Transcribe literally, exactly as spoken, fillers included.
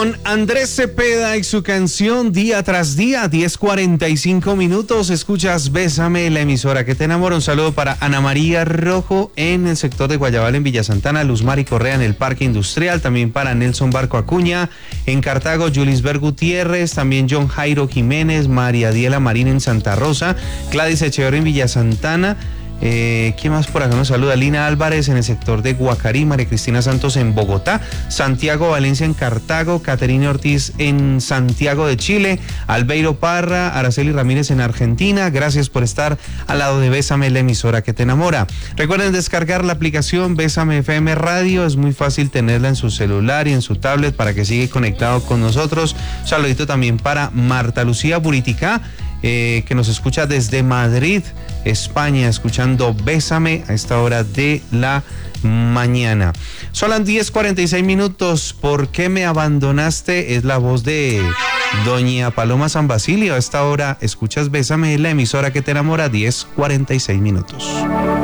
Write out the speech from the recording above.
Con Andrés Cepeda y su canción Día tras Día, diez cuarenta y cinco minutos, escuchas Bésame, la emisora que te enamora. Un saludo para Ana María Rojo en el sector de Guayabal en Villa Santana, Luz Mari Correa en el Parque Industrial, también para Nelson Barco Acuña en Cartago, Julisber Gutiérrez, también John Jairo Jiménez, María Diela Marín en Santa Rosa, Gladys Echeverría en Villa Santana. Eh, ¿Quién más por acá nos saluda? Lina Álvarez en el sector de Guacarí, María Cristina Santos en Bogotá, Santiago Valencia en Cartago, Caterina Ortiz en Santiago de Chile, Albeiro Parra, Araceli Ramírez en Argentina. Gracias por estar al lado de Bésame, la emisora que te enamora. Recuerden descargar la aplicación Bésame F M Radio, es muy fácil tenerla en su celular y en su tablet para que siga conectado con nosotros. Un saludito también para Marta Lucía Buritica, Eh, que nos escucha desde Madrid, España, escuchando Bésame a esta hora de la mañana. Son las diez cuarenta y seis minutos. ¿Por qué me abandonaste? Es la voz de doña Paloma San Basilio. A esta hora escuchas Bésame, la emisora que te enamora, diez cuarenta y seis minutos.